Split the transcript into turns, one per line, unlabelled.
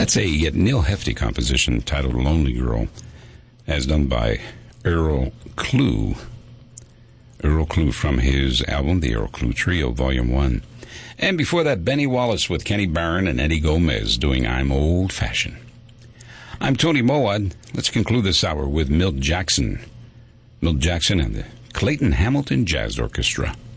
That's a Neil Hefti composition titled Lonely Girl, as done by Earl Klugh. Earl Klugh from his album, The Earl Klugh Trio, Volume 1. And before that, Benny Wallace with Kenny Barron and Eddie Gomez doing I'm Old Fashioned. I'm Tony Mowat. Let's conclude this hour with Milt Jackson. Milt Jackson and the Clayton Hamilton Jazz Orchestra.